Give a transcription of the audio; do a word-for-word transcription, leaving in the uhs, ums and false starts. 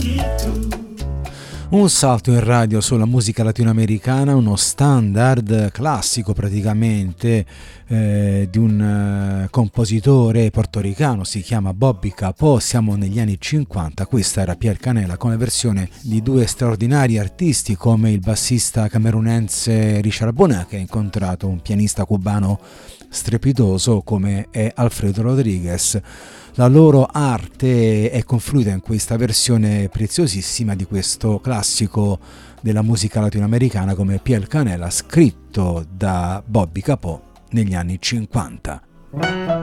Un salto in radio sulla musica latinoamericana, uno standard classico praticamente eh, di un eh, compositore portoricano, si chiama Bobby Capó. Siamo negli anni cinquanta, questa era Pier Canela con la versione di due straordinari artisti come il bassista camerunense Richard Bona, che ha incontrato un pianista cubano strepitoso come è Alfredo Rodriguez. La loro arte è confluita in questa versione preziosissima di questo classico della musica latinoamericana come Pier Canela, scritto da Bobby Capó negli anni cinquanta.